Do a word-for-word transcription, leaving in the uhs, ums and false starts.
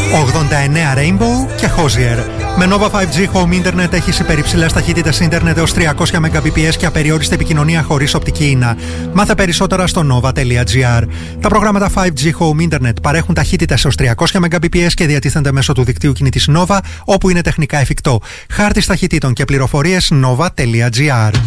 ογδόντα εννέα Rainbow και Hozier. Με Nova φάιβ τζι Home Internet έχεις υπερυψηλές ταχύτητες ίντερνετ έως τριακόσια Mbps και απεριόριστη επικοινωνία χωρίς οπτική ίνα. Μάθε περισσότερα στο nova τελεία gr. Τα προγράμματα φάιβ τζι Home Internet παρέχουν ταχύτητες έως τριακόσια Mbps και διατίθενται μέσω του δικτύου κινητής Nova, όπου είναι τεχνικά εφικτό. Χάρτης ταχυτήτων και πληροφορίες nova τελεία gr.